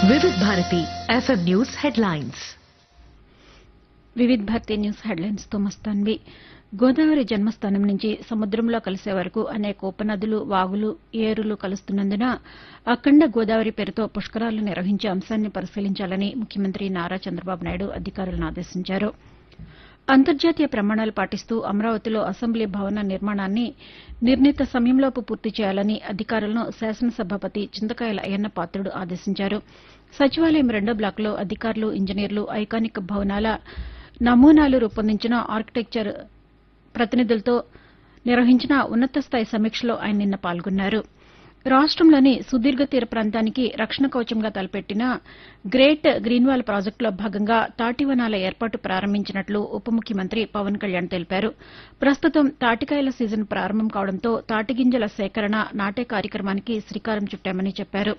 వివిధ Bharati FM news headlines. వివిధ Bharati news headlines తో మస్తాన్వి. గోదావరి జన్మస్థానం నుంచి సముద్రంలో కలిసే వరకు అనేక ఉపనదులు, వాగులు, ఏరులు కలుస్తున్నందున అఖండ గోదావరి పేరుతో పుష్కరాలు నిర్వహించే అంశాన్ని పరిశీలించాలని ముఖ్యమంత్రి నారా చంద్రబాబు నాయుడు అధికారులను ఆదేశించారు. అంతర్జాతీయ ప్రమాణాలు పాటిస్తూ అమరావతిలో అసెంబ్లీ భవన నిర్మాణాన్ని నిర్ణీత సమయంలోపు పూర్తి చేయాలని అధికారులను శాసనసభాపతి చింతకాయల అయ్యన్న పాత్రుడు ఆదేశించారు. సచివాలయం 2వ బ్లాకులో అధికారులు, ఇంజనీర్లు ఐకానిక్ భవనాల నమూనాలు రూపొందించిన ఆర్కిటెక్చర్ ప్రతినిధులతో నిర్వహించిన ఉన్నతస్థాయి సమీక్షలో ఆయన నిన్న పాల్గొన్నారు. రాష్టంలోని సుదీర్ఘ తీర ప్రాంతానికి రక్షణ కవచంగా తలపెట్టిన గ్రేట్ గ్రీన్వాల్ ప్రాజెక్టులో భాగంగా తాటివనాల ఏర్పాటు ప్రారంభించినట్లు ఉప ముఖ్యమంత్రి పవన్ కళ్యాణ్ తెలిపారు. ప్రస్తుతం తాటికాయల సీజన్ ప్రారంభం కావడంతో తాటిగింజల సేకరణ, నాటే కార్యక్రమానికి శ్రీకారం చుట్టామని చెప్పారు.